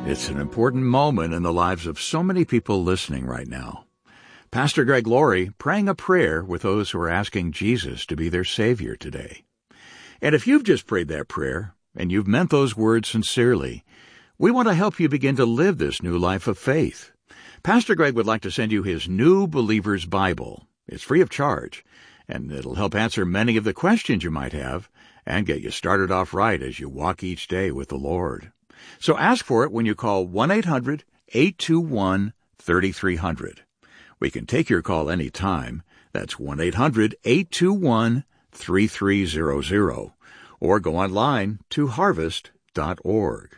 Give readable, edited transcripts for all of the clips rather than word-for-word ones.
It's an important moment in the lives of so many people listening right now. Pastor Greg Laurie praying a prayer with those who are asking Jesus to be their Savior today. And if you've just prayed that prayer, and you've meant those words sincerely, we want to help you begin to live this new life of faith. Pastor Greg would like to send you his New Believer's Bible. It's free of charge, and it'll help answer many of the questions you might have and get you started off right as you walk each day with the Lord. So ask for it when you call 1-800-821-3300. We can take your call any time. That's 1-800-821-3300. Or go online to harvest.org.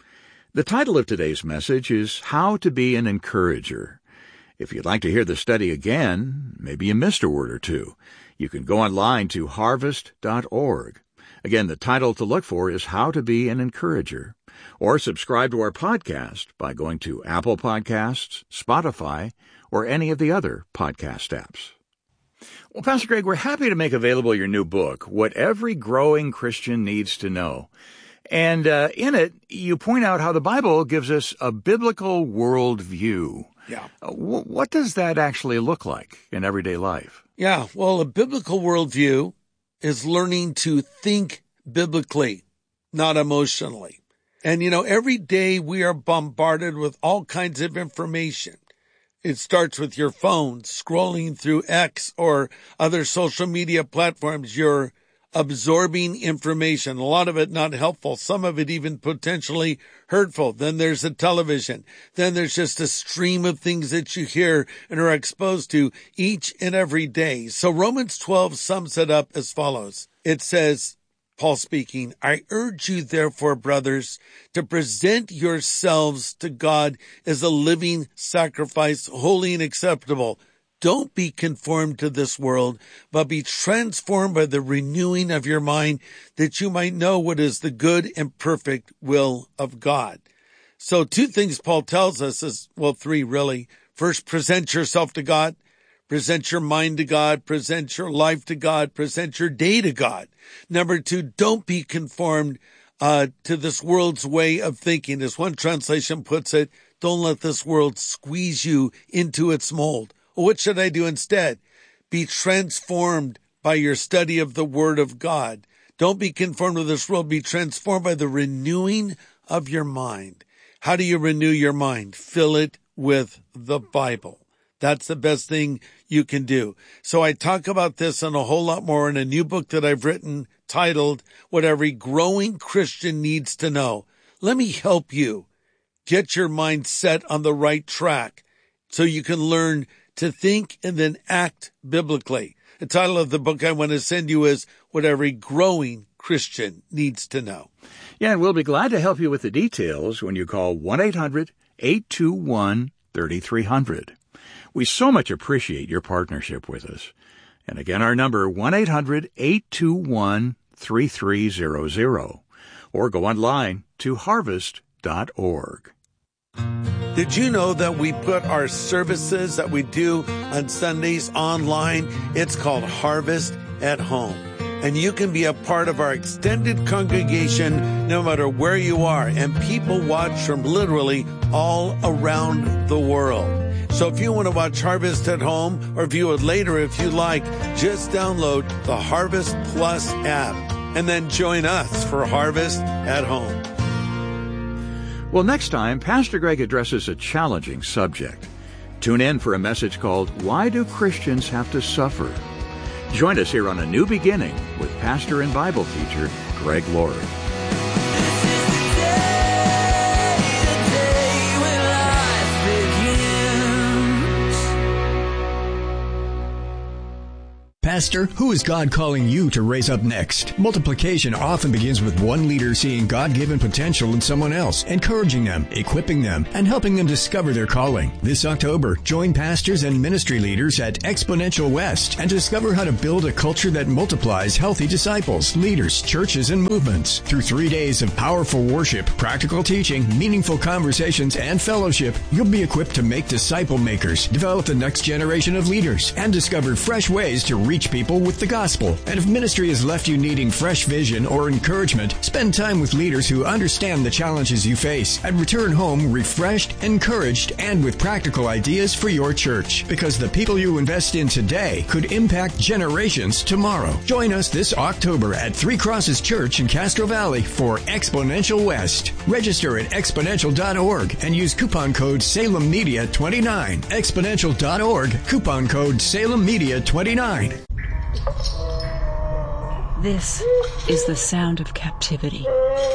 The title of today's message is How to Be an Encourager. If you'd like to hear the study again, maybe you missed a word or two, you can go online to harvest.org. Again, the title to look for is How to Be an Encourager. Or subscribe to our podcast by going to Apple Podcasts, Spotify, or any of the other podcast apps. Well, Pastor Greg, we're happy to make available your new book, What Every Growing Christian Needs to Know. And in it, you point out how the Bible gives us a biblical worldview. Yeah. What does that actually look like in everyday life? Yeah, well, a biblical worldview is learning to think biblically, not emotionally. And, every day we are bombarded with all kinds of information. It starts with your phone, scrolling through X or other social media platforms. You're absorbing information, a lot of it not helpful, some of it even potentially hurtful. Then there's the television. Then there's just a stream of things that you hear and are exposed to each and every day. So Romans 12 sums it up as follows. It says, Paul speaking, I urge you, therefore, brothers, to present yourselves to God as a living sacrifice, holy and acceptable. Don't be conformed to this world, but be transformed by the renewing of your mind, that you might know what is the good and perfect will of God. So 2 things Paul tells us is, three really. First, present yourself to God. Present your mind to God, present your life to God, present your day to God. Number 2, don't be conformed to this world's way of thinking. As one translation puts it, don't let this world squeeze you into its mold. Well, what should I do instead? Be transformed by your study of the Word of God. Don't be conformed to this world. Be transformed by the renewing of your mind. How do you renew your mind? Fill it with the Bible. That's the best thing you can do. So I talk about this and a whole lot more in a new book that I've written titled, What Every Growing Christian Needs to Know. Let me help you get your mind set on the right track so you can learn to think and then act biblically. The title of the book I want to send you is What Every Growing Christian Needs to Know. Yeah, and we'll be glad to help you with the details when you call 1-800-821-3300. We so much appreciate your partnership with us. And again, our number, 1-800-821-3300. Or go online to harvest.org. Did you know that we put our services that we do on Sundays online? It's called Harvest at Home. And you can be a part of our extended congregation no matter where you are. And people watch from literally all around the world. So if you want to watch Harvest at Home, or view it later if you like, just download the Harvest Plus app and then join us for Harvest at Home. Well, next time, Pastor Greg addresses a challenging subject. Tune in for a message called, Why Do Christians Have to Suffer? Join us here on A New Beginning with pastor and Bible teacher Greg Laurie. Pastor, who is God calling you to raise up next? Multiplication often begins with one leader seeing God-given potential in someone else, encouraging them, equipping them, and helping them discover their calling. This October, join pastors and ministry leaders at Exponential West and discover how to build a culture that multiplies healthy disciples, leaders, churches, and movements. Through 3 days of powerful worship, practical teaching, meaningful conversations, and fellowship, you'll be equipped to make disciple makers, develop the next generation of leaders, and discover fresh ways to reach reach people with the gospel. And if ministry has left you needing fresh vision or encouragement, spend time with leaders who understand the challenges you face and return home refreshed, encouraged, and with practical ideas for your church. Because the people you invest in today could impact generations tomorrow. Join us this October at Three Crosses Church in Castro Valley for Exponential West. Register at exponential.org and use coupon code SalemMedia29. Exponential.org, coupon code SalemMedia29. This is the sound of captivity.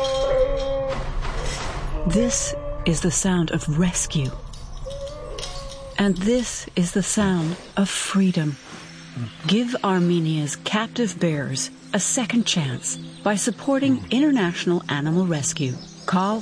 This is the sound of rescue. And this is the sound of freedom. Give Armenia's captive bears a second chance by supporting International Animal Rescue. Call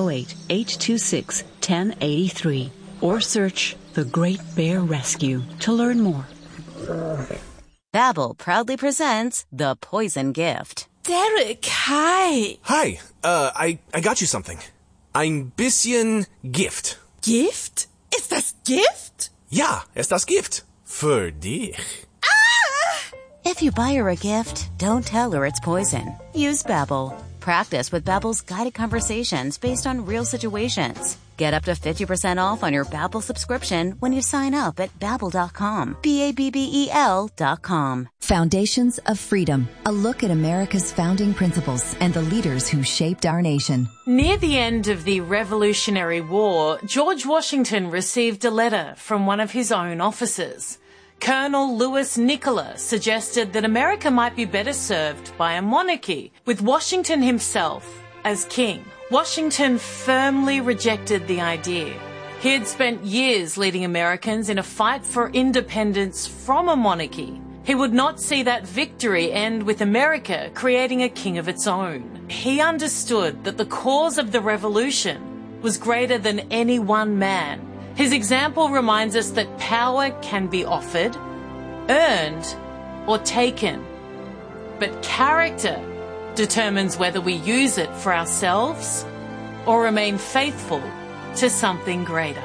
508-826-1083 or search The Great Bear Rescue to learn more. Babbel proudly presents The Poison Gift. Derek, hi. Hi, I got you something. Ein bisschen Gift. Gift? Ist das Gift? Ja, ist das Gift. Für dich. If you buy her a gift, don't tell her it's poison. Use Babbel. Practice with Babbel's guided conversations based on real situations. Get up to 50% off on your Babbel subscription when you sign up at Babbel.com. Babbel.com. Foundations of Freedom. A look at America's founding principles and the leaders who shaped our nation. Near the end of the Revolutionary War, George Washington received a letter from one of his own officers. Colonel Louis Nicola suggested that America might be better served by a monarchy, with Washington himself as king. Washington firmly rejected the idea. He had spent years leading Americans in a fight for independence from a monarchy. He would not see that victory end with America creating a king of its own. He understood that the cause of the revolution was greater than any one man. His example reminds us that power can be offered, earned, or taken. But character determines whether we use it for ourselves or remain faithful to something greater.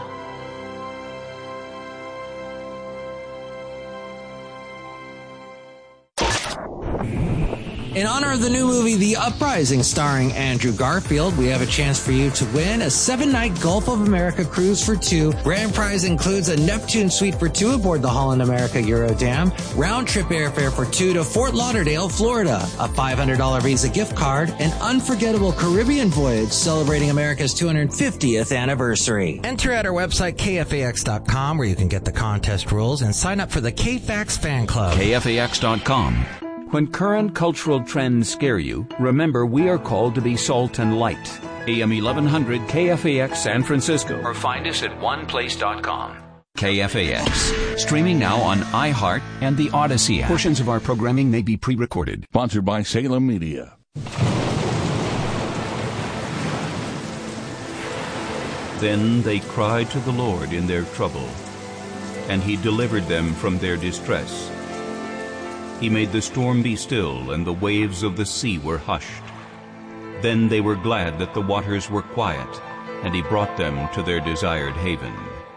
In honor of the new movie, The Uprising, starring Andrew Garfield, we have a chance for you to win a 7-night Gulf of America cruise for two. Grand prize includes a Neptune suite for two aboard the Holland America Eurodam, round-trip airfare for two to Fort Lauderdale, Florida, a $500 Visa gift card, an unforgettable Caribbean voyage celebrating America's 250th anniversary. Enter at our website, KFAX.com, where you can get the contest rules and sign up for the KFAX fan club. KFAX.com. When current cultural trends scare you, remember we are called to be salt and light. AM 1100 KFAX San Francisco, or find us at oneplace.com. KFAX, streaming now on iHeart and the Odyssey app. Portions of our programming may be pre-recorded. Sponsored by Salem Media. Then they cried to the Lord in their trouble, and He delivered them from their distress. He made the storm be still, and the waves of the sea were hushed. Then they were glad that the waters were quiet, and He brought them to their desired haven.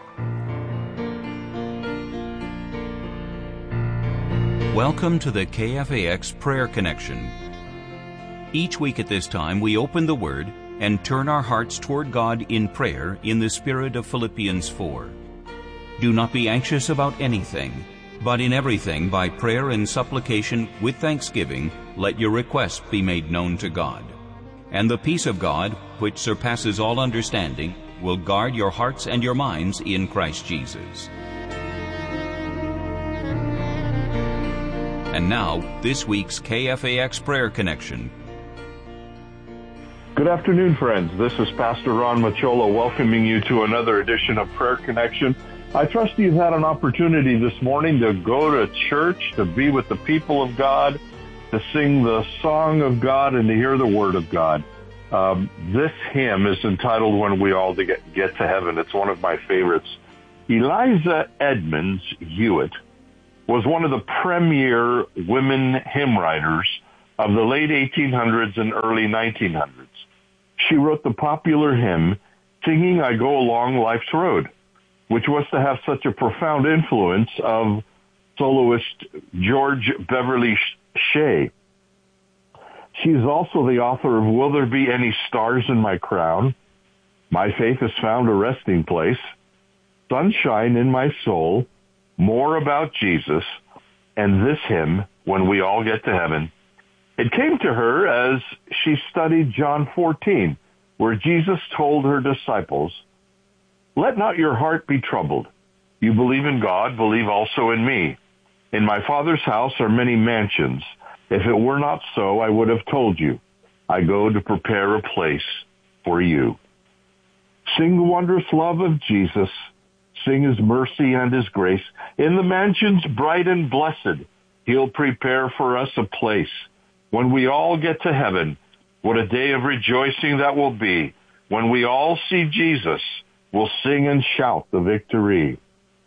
Welcome to the KFAX Prayer Connection. Each week at this time, we open the Word and turn our hearts toward God in prayer in the spirit of Philippians 4. Do not be anxious about anything, but in everything, by prayer and supplication with thanksgiving, let your requests be made known to God. And the peace of God, which surpasses all understanding, will guard your hearts and your minds in Christ Jesus. And now, this week's KFAX Prayer Connection. Good afternoon, friends. This is Pastor Ron Machola welcoming you to another edition of Prayer Connection. I trust you've had an opportunity this morning to go to church, to be with the people of God, to sing the song of God, and to hear the Word of God. This hymn is entitled When We All Get to Heaven. It's one of my favorites. Eliza Edmonds Hewitt was one of the premier women hymn writers of the late 1800s and early 1900s. She wrote the popular hymn, Singing I Go Along Life's Road, which was to have such a profound influence of soloist George Beverly Shea. She's also the author of Will There Be Any Stars in My Crown? My Faith Has Found a Resting Place, Sunshine in My Soul, More About Jesus, and this hymn, When We All Get to Heaven. It came to her as she studied John 14, where Jesus told her disciples, "Let not your heart be troubled. You believe in God, believe also in me. In my Father's house are many mansions. If it were not so, I would have told you. I go to prepare a place for you." Sing the wondrous love of Jesus. Sing his mercy and his grace. In the mansions bright and blessed, he'll prepare for us a place. When we all get to heaven, what a day of rejoicing that will be. When we all see Jesus, we'll sing and shout the victory.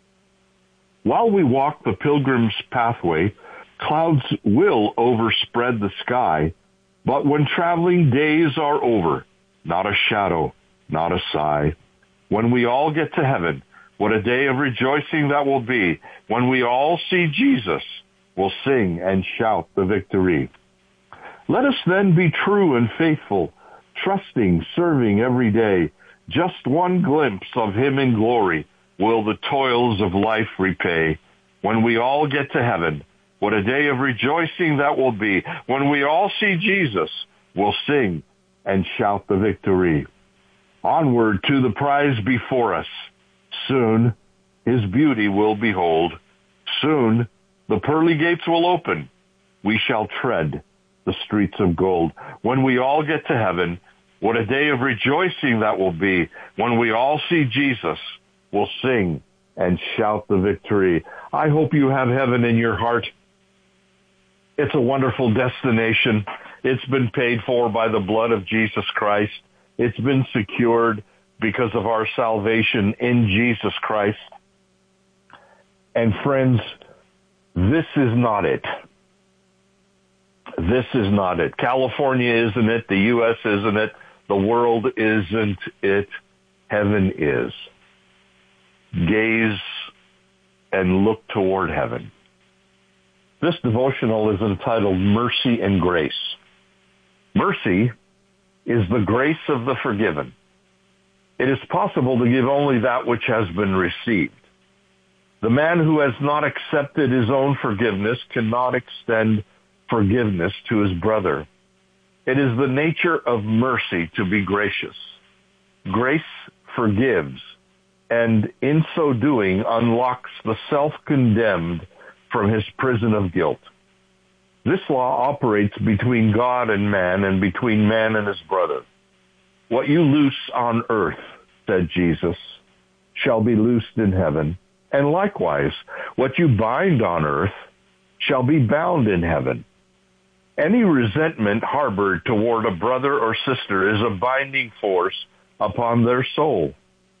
While we walk the pilgrim's pathway, clouds will overspread the sky, but when traveling days are over, not a shadow, not a sigh. When we all get to heaven, what a day of rejoicing that will be. When we all see Jesus, we'll sing and shout the victory. Let us then be true and faithful, trusting, serving every day. Just one glimpse of him in glory will the toils of life repay. When we all get to heaven, what a day of rejoicing that will be. When we all see Jesus, we'll sing and shout the victory. Onward to the prize before us. Soon his beauty we'll behold. Soon the pearly gates will open. We shall tread the streets of gold. When we all get to heaven, what a day of rejoicing that will be. When we all see Jesus, we'll sing and shout the victory. I hope you have heaven in your heart. It's a wonderful destination. It's been paid for by the blood of Jesus Christ. It's been secured because of our salvation in Jesus Christ. And friends, this is not it. This is not it. California isn't it. The U.S. isn't it. The world isn't it. Heaven is. Gaze and look toward heaven. This devotional is entitled Mercy and Grace. Mercy is the grace of the forgiven. It is possible to give only that which has been received. The man who has not accepted his own forgiveness cannot extend forgiveness to his brother. It is the nature of mercy to be gracious. Grace forgives, and in so doing unlocks the self-condemned from his prison of guilt. This law operates between God and man, and between man and his brother. What you loose on earth, said Jesus, shall be loosed in heaven, and likewise, what you bind on earth shall be bound in heaven. Any resentment harbored toward a brother or sister is a binding force upon their soul.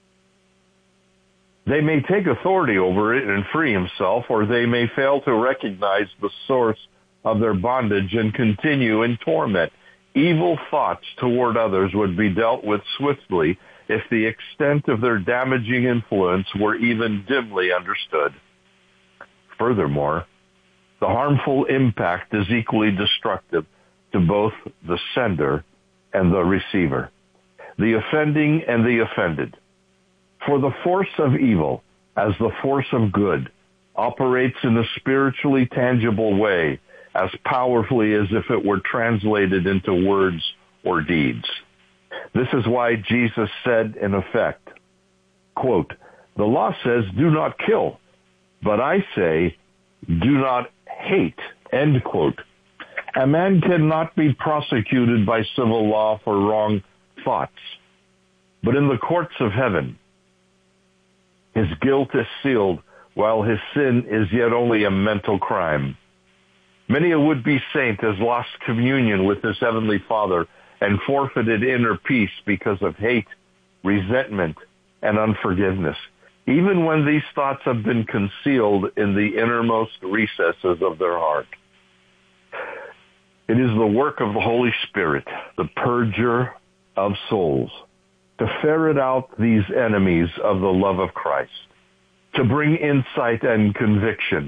They may take authority over it and free himself, or they may fail to recognize the source of their bondage and continue in torment. Evil thoughts toward others would be dealt with swiftly if the extent of their damaging influence were even dimly understood. Furthermore, the harmful impact is equally destructive to both the sender and the receiver, the offending and the offended. For the force of evil, as the force of good, operates in a spiritually tangible way, as powerfully as if it were translated into words or deeds. This is why Jesus said, in effect, quote, "The law says, do not kill, but I say, do not hate," end quote. A man cannot be prosecuted by civil law for wrong thoughts, but in the courts of heaven, his guilt is sealed while his sin is yet only a mental crime. Many a would-be saint has lost communion with his heavenly Father and forfeited inner peace because of hate, resentment, and unforgiveness, even when these thoughts have been concealed in the innermost recesses of their heart. It is the work of the Holy Spirit, the purger of souls, to ferret out these enemies of the love of Christ, to bring insight and conviction,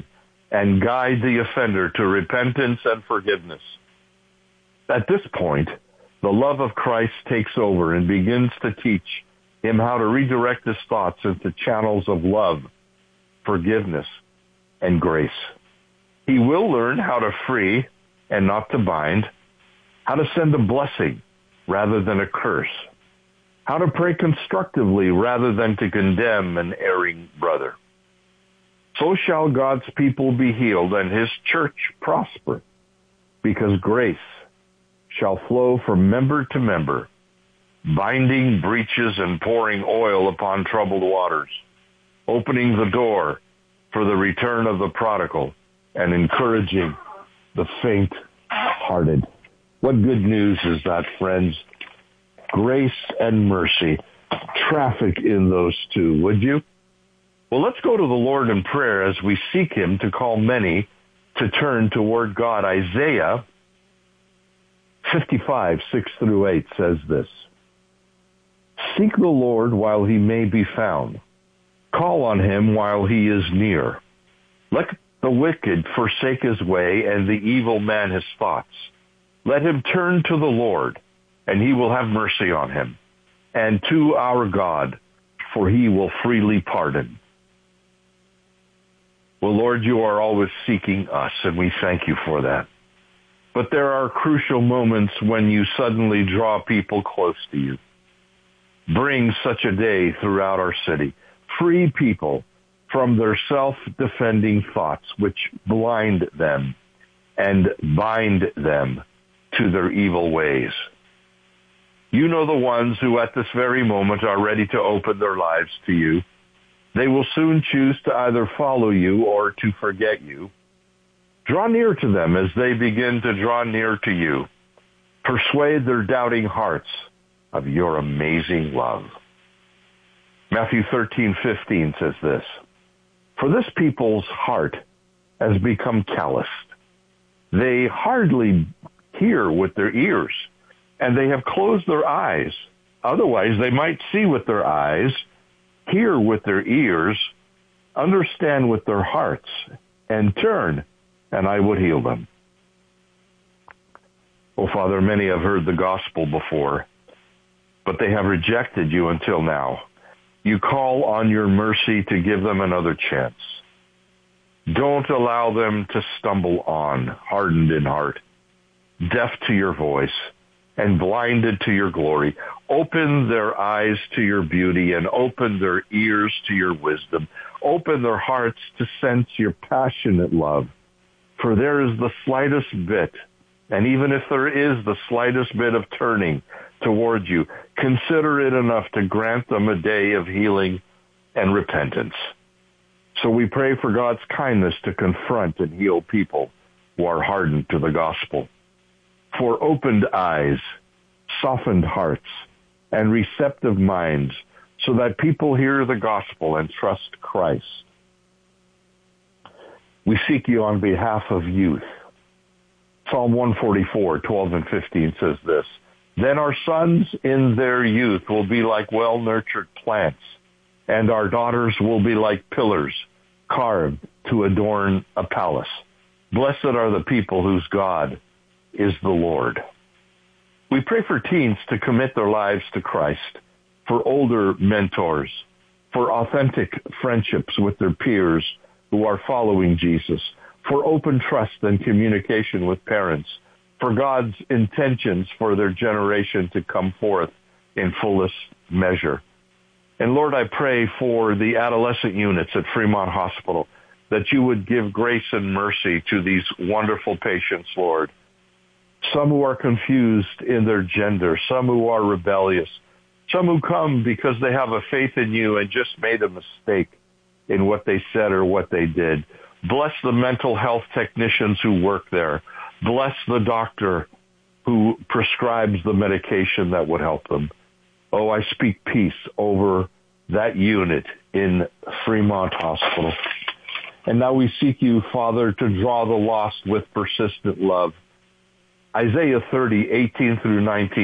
and guide the offender to repentance and forgiveness. At this point, the love of Christ takes over and begins to teach him how to redirect his thoughts into channels of love, forgiveness, and grace. He will learn how to free and not to bind, how to send a blessing rather than a curse, how to pray constructively rather than to condemn an erring brother. So shall God's people be healed and his church prosper, because grace shall flow from member to member, binding breaches and pouring oil upon troubled waters, opening the door for the return of the prodigal and encouraging the faint-hearted. What good news is that, friends? Grace and mercy. Traffic in those two, would you? Well, let's go to the Lord in prayer as we seek him to call many to turn toward God. Isaiah 55, 6-8 says this: Seek the Lord while he may be found. Call on him while he is near. Let the wicked forsake his way and the evil man his thoughts. Let him turn to the Lord, and he will have mercy on him, and to our God, for he will freely pardon. Well, Lord, you are always seeking us, and we thank you for that. But there are crucial moments when you suddenly draw people close to you. Bring such a day throughout our city. Free people from their self-defending thoughts which blind them and bind them to their evil ways. You know the ones who at this very moment are ready to open their lives to you. They will soon choose to either follow you or to forget you. Draw near to them as they begin to draw near to you. Persuade their doubting hearts of your amazing love. Matthew 13:15 says this: For this people's heart has become calloused. They hardly hear with their ears, and they have closed their eyes. Otherwise, they might see with their eyes, hear with their ears, understand with their hearts, and turn, and I would heal them. Oh, Father, many have heard the gospel before, but they have rejected you until now. You call on your mercy to give them another chance. Don't allow them to stumble on, hardened in heart, deaf to your voice, and blinded to your glory. Open their eyes to your beauty and open their ears to your wisdom. Open their hearts to sense your passionate love. For there is the slightest bit, and even if there is the slightest bit of turning toward you, consider it enough to grant them a day of healing and repentance. So we pray for God's kindness to confront and heal people who are hardened to the gospel. For opened eyes, softened hearts, and receptive minds, so that people hear the gospel and trust Christ. We seek you on behalf of youth. Psalm 144, 12 and 15 says this: Then our sons in their youth will be like well-nurtured plants, and our daughters will be like pillars carved to adorn a palace. Blessed are the people whose God is the Lord. We pray for teens to commit their lives to Christ, for older mentors, for authentic friendships with their peers who are following Jesus, for open trust and communication with parents, for God's intentions for their generation to come forth in fullest measure. And Lord, I pray for the adolescent units at Fremont Hospital, that you would give grace and mercy to these wonderful patients, Lord. Some who are confused in their gender, some who are rebellious, some who come because they have a faith in you and just made a mistake in what they said or what they did. Bless the mental health technicians who work there. Bless the doctor who prescribes the medication that would help them. Oh, I speak peace over that unit in Fremont Hospital. And now we seek you, Father, to draw the lost with persistent love. Isaiah 30, 18 through 19